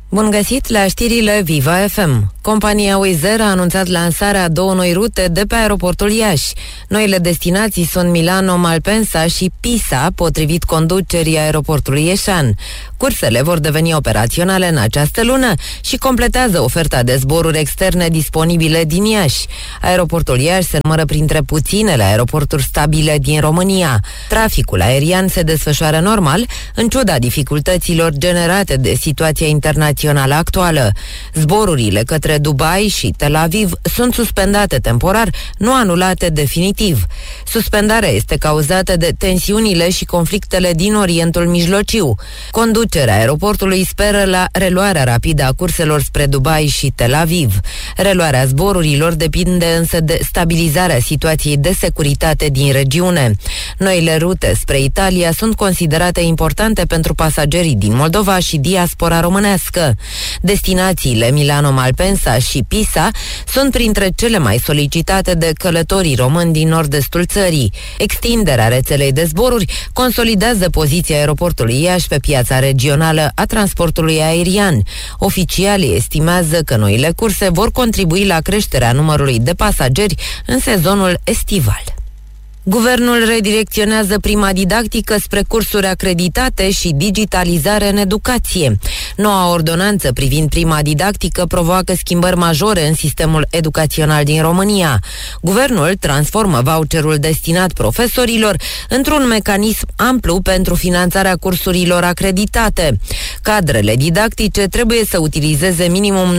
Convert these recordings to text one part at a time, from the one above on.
Bun găsit la știrile Viva FM. Compania Wizz Air a anunțat lansarea a 2 noi rute de pe aeroportul Iași. Noile destinații sunt Milano, Malpensa și Pisa, potrivit conducerii aeroportului ieșan. Cursele vor deveni operaționale în această lună și completează oferta de zboruri externe disponibile din Iași. Aeroportul Iași se numără printre puținele aeroporturi stabile din România. Traficul aerian se desfășoară normal, în ciuda dificultăților generate de situația internațională actuală. Zborurile către Dubai și Tel Aviv sunt suspendate temporar, nu anulate definitiv. Suspendarea este cauzată de tensiunile și conflictele din Orientul Mijlociu. Conducerea aeroportului speră la reluarea rapidă a curselor spre Dubai și Tel Aviv. Reluarea zborurilor depinde însă de stabilizarea situației de securitate din regiune. Noile rute spre Italia sunt considerate importante pentru pasagerii din Moldova și diaspora românească. Destinațiile Milano-Malpensa și Pisa sunt printre cele mai solicitate de călătorii români din nord-estul țării. Extinderea rețelei de zboruri consolidează poziția aeroportului Iași pe piața regională a transportului aerian. Oficialii estimează că noile curse vor contribui la creșterea numărului de pasageri în sezonul estival. Guvernul redirecționează prima didactică spre cursuri acreditate și digitalizare în educație. Noua ordonanță privind prima didactică provoacă schimbări majore în sistemul educațional din România. Guvernul transformă voucherul destinat profesorilor într-un mecanism amplu pentru finanțarea cursurilor acreditate. Cadrele didactice trebuie să utilizeze minimum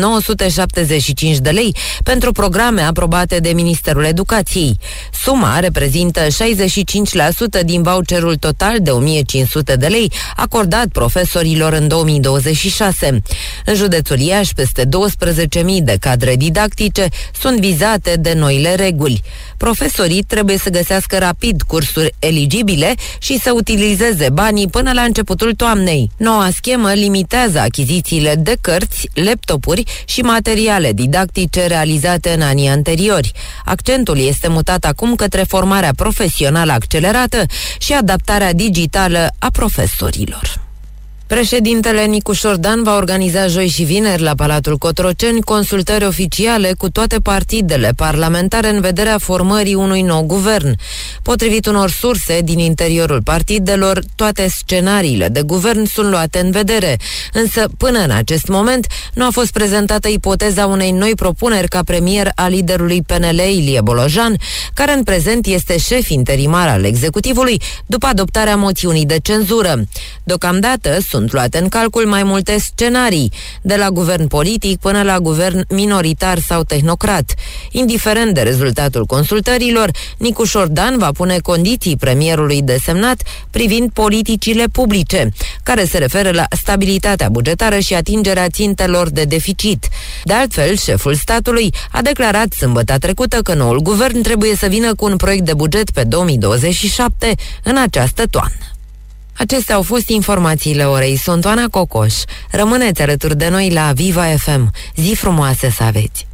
975 de lei pentru programe aprobate de Ministerul Educației. Suma reprezintă 65% din voucherul total de 1500 de lei acordat profesorilor în 2026. În județul Iași, peste 12.000 de cadre didactice sunt vizate de noile reguli. Profesorii trebuie să găsească rapid cursuri eligibile și să utilizeze banii până la începutul toamnei. Noua schemă limitează achizițiile de cărți, laptopuri și materiale didactice realizate în anii anteriori. Accentul este mutat acum către formarea profesională accelerată și adaptarea digitală a profesorilor. Președintele Nicușor Dan va organiza joi și vineri la Palatul Cotroceni consultări oficiale cu toate partidele parlamentare în vederea formării unui nou guvern. Potrivit unor surse din interiorul partidelor, toate scenariile de guvern sunt luate în vedere, însă până în acest moment nu a fost prezentată ipoteza unei noi propuneri ca premier a liderului PNL Ilie Bolojan, care în prezent este șef interimar al executivului după adoptarea moțiunii de cenzură. Deocamdată sunt luate în calcul mai multe scenarii, de la guvern politic până la guvern minoritar sau tehnocrat. Indiferent de rezultatul consultărilor, Nicușor Dan va pune condiții premierului desemnat privind politicile publice, care se referă la stabilitatea bugetară și atingerea țintelor de deficit. De altfel, șeful statului a declarat sâmbătă trecută că noul guvern trebuie să vină cu un proiect de buget pe 2027 în această toamnă. Acestea au fost informațiile orei. Sunt Oana Cocoș. Rămâneți alături de noi la Viva FM. Zi frumoasă să aveți!